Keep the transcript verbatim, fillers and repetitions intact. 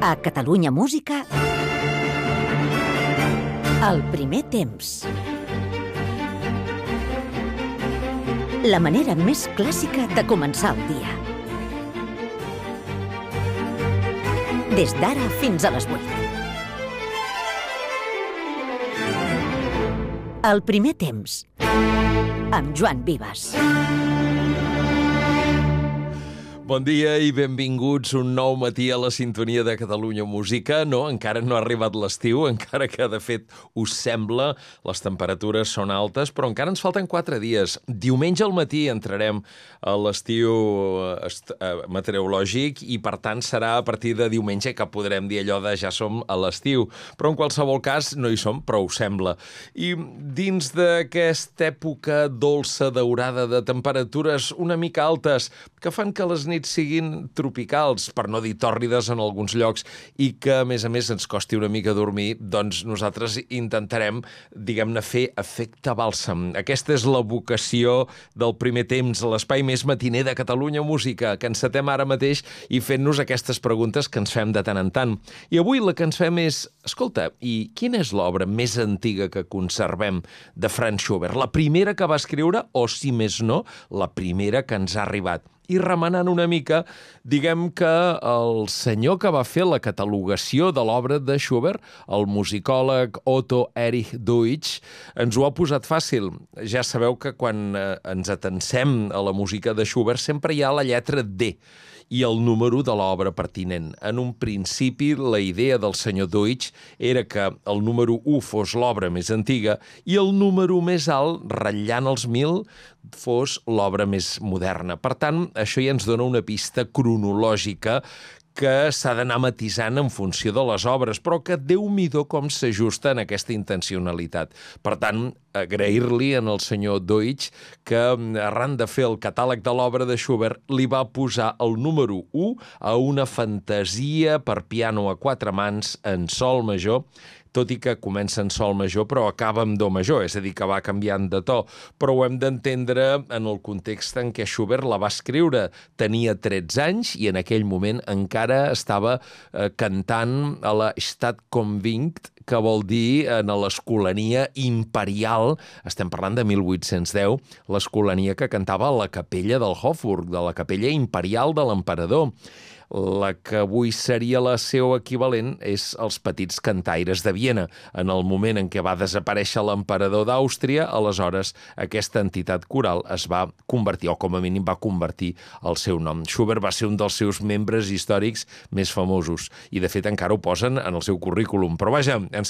A Catalunya Música, el primer temps. La manera més clàssica de començar el dia. Des d'ara fins a les vuit. El primer temps, amb Joan Vives. Bon dia i benvinguts un nou matí a la sintonia de Catalunya Música. No, encara no ha arribat l'estiu, encara que de fet us sembla, les temperatures són altes, però encara ens falten quatre dies. Diumenge al matí entrarem a l'estiu meteorològic i per tant serà a partir de diumenge que podrem dir allò de ja som a l'estiu. Però en qualsevol cas no hi som, però ho sembla. I dins d'aquesta època dolça, daurada, de temperatures una mica altes, que fan que les nits siguin tropicals, per no dir tòrrides en alguns llocs, i que, a més a més, ens costi una mica dormir, doncs nosaltres intentarem, diguem-ne, fer efecte bàlsam. Aquesta és la vocació del primer temps, l'espai més matiner de Catalunya Música, que encetem ara mateix i fent-nos aquestes preguntes que ens fem de tant en tant. I avui la que ens fem és, escolta, i quina és l'obra més antiga que conservem de Franz Schubert? La primera que va escriure, o, si més no, la primera que ens ha arribat. I remenant una mica, diguem que el senyor que va fer la catalogació de l'obra de Schubert, el musicòleg Otto Erich Deutsch, ens ho ha posat fàcil. Ja sabeu que quan ens atensem a la música de Schubert sempre hi ha la lletra D i el número de l'obra pertinent. En un principi, la idea del senyor Deutsch era que el número u fos l'obra més antiga i el número més alt, ratllant els mil, fos l'obra més moderna. Per tant, això ja ens dona una pista cronològica que s'ha d'anar matisant en funció de les obres, però que Déu-n'hi-do com s'ajusta en aquesta intencionalitat. Per tant, agrair-li en el senyor Deutsch que, arran de fer el catàleg de l'obra de Schubert, li va posar el número u a una fantasia per piano a quatre mans en sol major, tot i que comença en sol major, però acaba amb do major, és a dir, que va canviant de to. Però ho hem d'entendre en el context en què Schubert la va escriure. Tenia tretze anys i en aquell moment encara estava eh, cantant a la Staatskonvent, que vol dir en l'escolania imperial, estem parlant de mil vuit-cents deu, l'escolania que cantava a la capella del Hofburg, de la capella imperial de l'emperador. La que avui seria la seu equivalent és els petits cantaires de Viena. En el moment en què va desaparèixer l'emperador d'Àustria, aleshores aquesta entitat coral es va convertir, o com a mínim va convertir el seu nom. Schubert va ser un dels seus membres històrics més famosos i de fet encara ho posen en el seu currículum. Però vaja, ens